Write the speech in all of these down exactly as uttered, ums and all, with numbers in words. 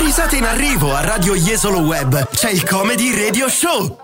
Risate in arrivo a Radio Jesolo Web. C'è il Comedy Radio Show.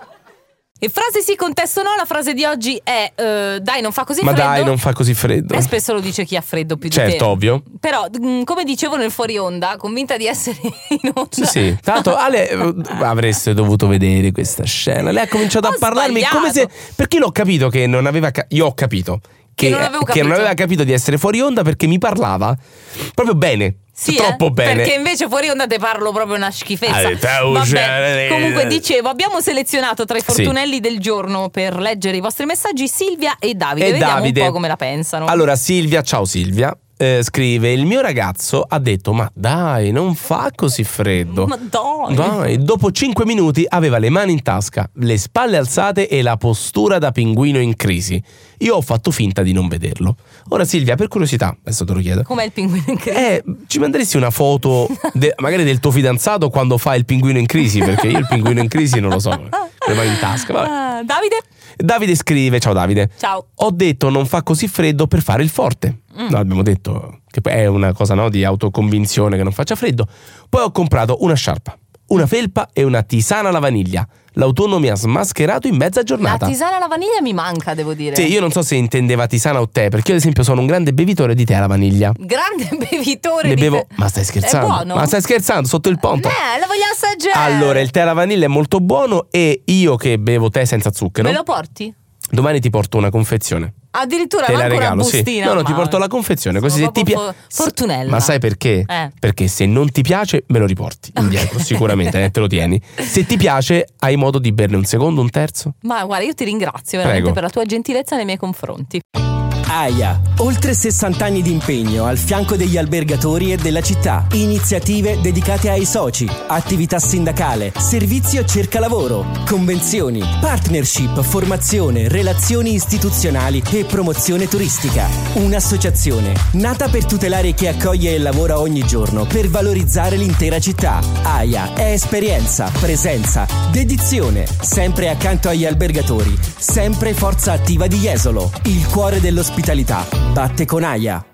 E frase sì, contesto no, la frase di oggi è uh, dai non fa così Ma freddo. Ma dai non fa così freddo. E spesso lo dice chi ha freddo più di certo, te. Certo, ovvio. Però mh, come dicevo nel fuori onda, convinta di essere in onda. Sì, sì. Tanto Ale avreste dovuto vedere questa scena. Lei ha cominciato Ho a parlarmi sbagliato. come se... Perché l'ho capito che non aveva... Ca- io ho capito Che, che, non avevo che capito. non aveva capito di essere fuori onda perché mi parlava proprio bene. Sì, troppo eh? bene. Perché invece fuori onda te parlo proprio una schifezza. Ah, Vabbè, comunque dicevo, abbiamo selezionato tra i fortunelli sì. del giorno per leggere i vostri messaggi Silvia e Davide. E Vediamo Davide. un po' come la pensano. Allora Silvia, ciao Silvia, eh, scrive: il mio ragazzo ha detto ma dai non fa così freddo. Ma dai. Dai. Dopo cinque minuti aveva le mani in tasca, le spalle alzate e la postura da pinguino in crisi. Io ho fatto finta di non vederlo. Ora Silvia, per curiosità, adesso te lo chiedo, com'è il pinguino in crisi? Eh, ci manderesti una foto de- magari del tuo fidanzato quando fa il pinguino in crisi? Perché io il pinguino in crisi non lo so, le mani in tasca. Vabbè. Uh, Davide? Davide scrive: ciao Davide. Ciao. Ho detto non fa così freddo per fare il forte. Mm. No, abbiamo detto che è una cosa, no, di autoconvinzione che non faccia freddo. Poi ho comprato una sciarpa, una felpa e una tisana alla vaniglia. L'autunno mi ha smascherato in mezza giornata. La tisana alla vaniglia mi manca, devo dire. Sì, io non so se intendeva tisana o tè, perché io ad esempio sono un grande bevitore di tè alla vaniglia. Grande bevitore ne di bevo... tè. Ma stai scherzando? È buono? Ma stai scherzando? Sotto il ponte? Eh, lo voglio assaggiare. Allora, il tè alla vaniglia è molto buono e io che bevo tè senza zucchero. Me lo porti? Domani ti porto una confezione. Addirittura te la manco regalo, una bustina. sì. No, no, ma... ti porto la confezione, così se ti piace. Fortunella. Ma sai perché? Eh. Perché se non ti piace me lo riporti indietro, okay. Sicuramente, eh, te lo tieni. Se ti piace hai modo di berne un secondo, un terzo. Ma guarda, io ti ringrazio veramente Prego. per la tua gentilezza nei miei confronti. AIA, oltre sessanta anni di impegno al fianco degli albergatori e della città. Iniziative dedicate ai soci, attività sindacale, servizio cerca lavoro, convenzioni, partnership, formazione, relazioni istituzionali e promozione turistica. Un'associazione nata per tutelare chi accoglie e lavora ogni giorno per valorizzare l'intera città. AIA è esperienza, presenza, dedizione, sempre accanto agli albergatori, sempre forza attiva di Jesolo, il cuore dell'ospitalità. Batte con AIA.